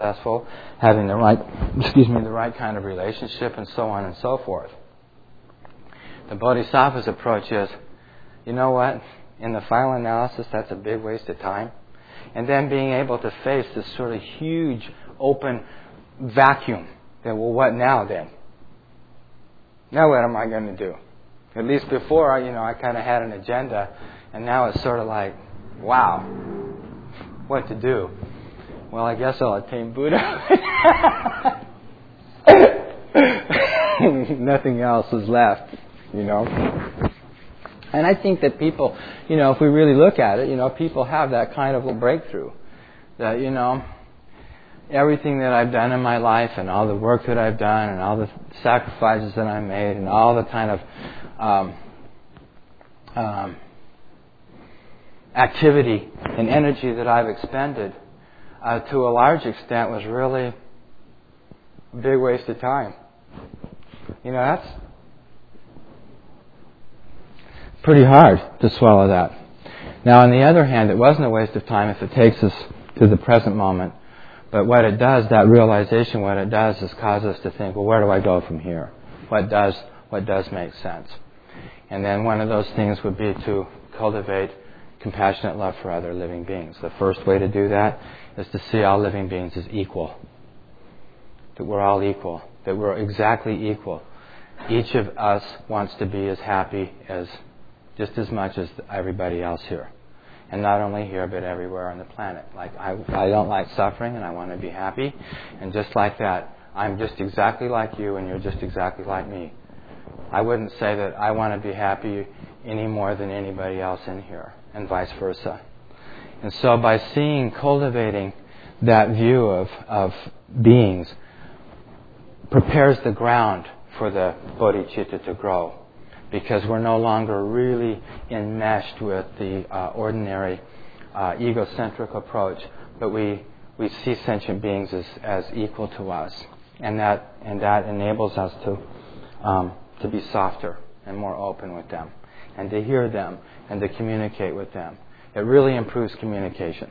successful, having the right kind of relationship, and so on and so forth. The Bodhisattva's approach is, you know what? In the final analysis, that's a big waste of time. And then being able to face this sort of huge, open vacuum. Then, well, what now then? Now what am I going to do? At least before, I kind of had an agenda, and now it's sort of like, wow, what to do? Well, I guess I'll attain Buddha. Nothing else is left, And I think that people, if we really look at it, people have that kind of a breakthrough. That, everything that I've done in my life and all the work that I've done and all the sacrifices that I made and all the kind of activity and energy that I've expended to a large extent was really a big waste of time. That's pretty hard to swallow that. Now, on the other hand, it wasn't a waste of time if it takes us to the present moment. But what it does, that realization, what it does is cause us to think, well, where do I go from here? What does make sense? And then one of those things would be to cultivate compassionate love for other living beings. The first way to do that is to see all living beings as equal. That we're all equal. That we're exactly equal. Each of us wants to be as happy as just as much as everybody else here. And not only here, but everywhere on the planet. Like, I don't like suffering, and I want to be happy. And just like that, I'm just exactly like you, and you're just exactly like me. I wouldn't say that I want to be happy any more than anybody else in here, and vice versa. And so by cultivating that view of beings, prepares the ground for the bodhicitta to grow. Because we're no longer really enmeshed with the ordinary egocentric approach, but we see sentient beings as equal to us, and that enables us to be softer and more open with them, and to hear them and to communicate with them. It really improves communication.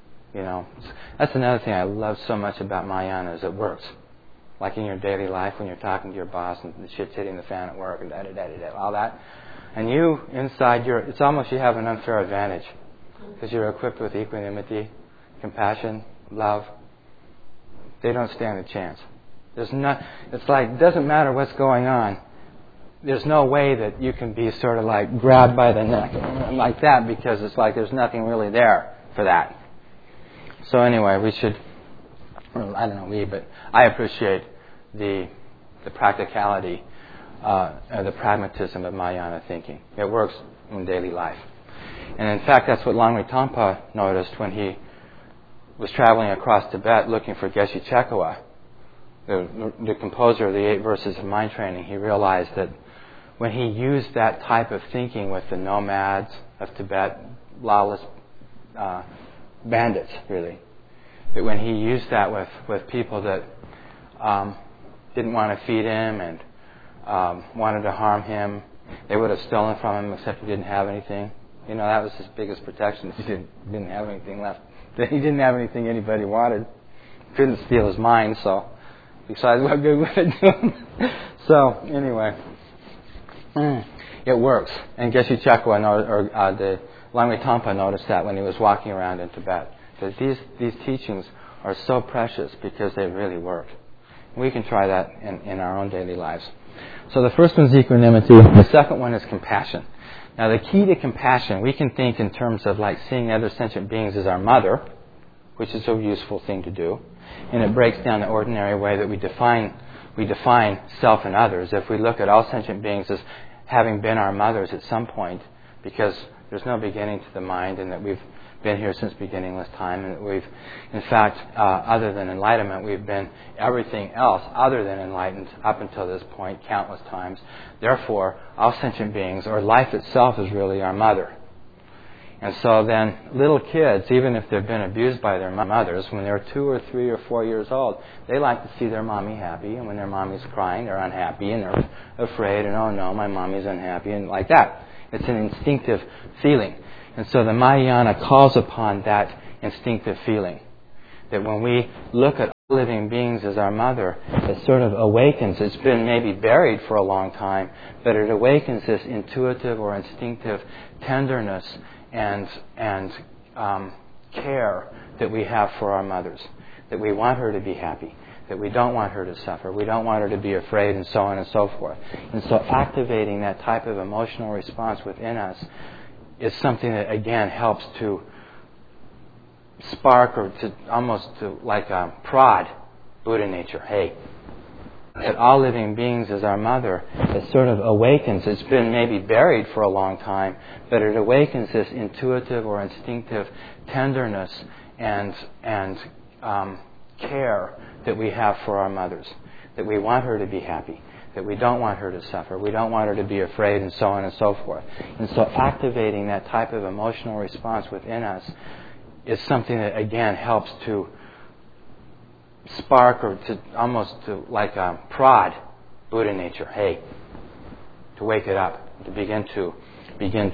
That's another thing I love so much about Mahayana is it works. Like in your daily life when you're talking to your boss and the shit's hitting the fan at work and all that. And you, inside, it's almost you have an unfair advantage because you're equipped with equanimity, compassion, love. They don't stand a chance. It's like, it doesn't matter what's going on. There's no way that you can be sort of like grabbed by the neck like that because it's like there's nothing really there for that. So anyway, we should... Well, I don't know but I appreciate the practicality, the pragmatism of Mahayana thinking. It works in daily life. And in fact, that's what Langri Tangpa noticed when he was traveling across Tibet looking for Geshe Chekawa, the composer of the 8 verses of mind training. He realized that when he used that type of thinking with the nomads of Tibet, lawless bandits, really, that when he used that with people that didn't want to feed him and wanted to harm him, they would have stolen from him except he didn't have anything. That was his biggest protection. He didn't have anything left. He didn't have anything anybody wanted. Couldn't steal his mind, so besides what good would it do him? So anyway, it works. And Geshe Chekawa, the Langri Tangpa noticed that when he was walking around in Tibet. Because these teachings are so precious because they really work. We can try that in our own daily lives. So the first one is equanimity. The second one is compassion. Now the key to compassion, we can think in terms of like seeing other sentient beings as our mother, which is a useful thing to do. And it breaks down the ordinary way that we define self and others. If we look at all sentient beings as having been our mothers at some point, because there's no beginning to the mind and that we've been here since beginningless time, and we've, in fact, other than enlightenment, we've been everything else other than enlightened up until this point, countless times. Therefore, all sentient beings, or life itself, is really our mother. And so then, little kids, even if they've been abused by their mothers, when they're 2 or 3 or 4 years old, they like to see their mommy happy, and when their mommy's crying, they're unhappy, and they're afraid, and oh no, my mommy's unhappy, and like that. It's an instinctive feeling. And so the Mahayana calls upon that instinctive feeling. That when we look at living beings as our mother, it sort of awakens. It's been maybe buried for a long time, but it awakens this intuitive or instinctive tenderness and care that we have for our mothers, that we want her to be happy, that we don't want her to suffer, we don't want her to be afraid, and so on and so forth. And so activating that type of emotional response within us is something that, again, helps to spark or to almost to like prod Buddha nature. Hey, that all living beings as our mother, it sort of awakens. It's been maybe buried for a long time, but it awakens this intuitive or instinctive tenderness and care that we have for our mothers, that we want her to be happy, that we don't want her to suffer, we don't want her to be afraid, and so on and so forth. And so activating that type of emotional response within us is something that, again, helps to spark or to almost to like prod Buddha nature. Hey, to wake it up, to begin